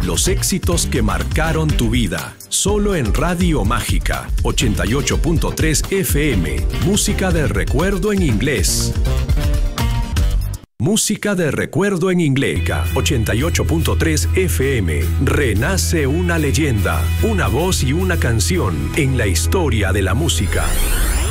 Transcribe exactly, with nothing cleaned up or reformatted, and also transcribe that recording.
Los éxitos que marcaron tu vida. Solo en Radio Mágica, ochenta y ocho punto tres F M. Música de recuerdo en inglés. Música de recuerdo en inglés, ochenta y ocho punto tres F M. Renace una leyenda, una voz y una canción en la historia de la música.